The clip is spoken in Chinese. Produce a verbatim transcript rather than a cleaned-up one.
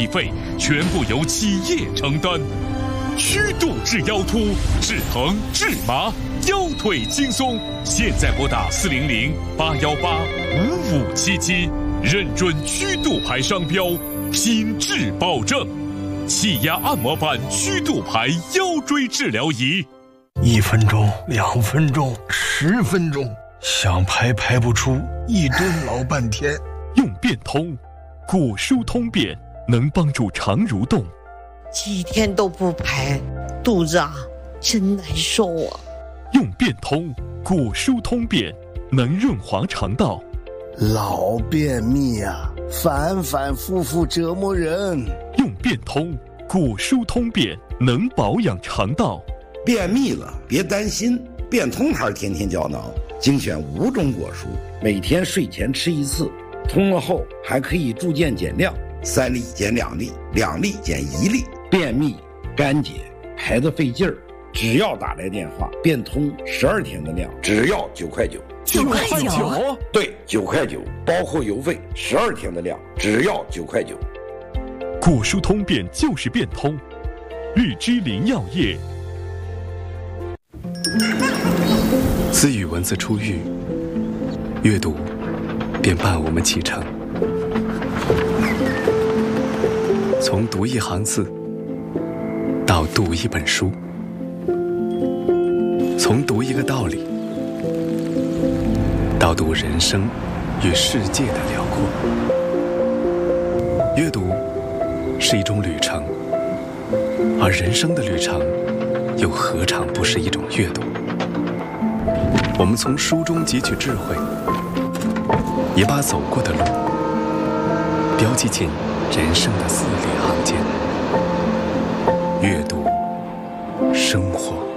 理费全部由企业承担。虚度治腰突，治疼治麻，腰腿轻松。现在拨打四零零八幺八五五七七，认准虚度牌商标，品质保证。气压按摩板虚度牌腰椎治疗仪， 一分钟、两分钟、十分钟，想排排不出，一蹲老半天。 用变通，骨疏通便能帮助肠蠕动。 几天都不排，肚子啊真难受啊！ 用变通，骨疏通便能润滑肠道。 老便秘啊，反反复复折磨人。 用变通，骨疏通便能保养肠道。 便秘了别担心，变通牌天天胶囊精选五种果蔬，每天睡前吃一次，通了后还可以逐渐减量，三粒减两粒，两粒减一粒。便秘、干结、排得费劲儿，只要打来电话，变通十二天的量，只要九块九。 九块九？ 对，九块九，包括邮费，十二天的量，只要九块九。 骨疏通便就是变通，日之林药业。 自与文字初遇，阅读便伴我们启程。从读一行字到读一本书，从读一个道理到读人生与世界的辽阔。阅读是一种旅程，而人生的旅程又何尝不是一种阅读？我们从书中汲取智慧，也把走过的路标记进人生的字里行间。阅读，生活。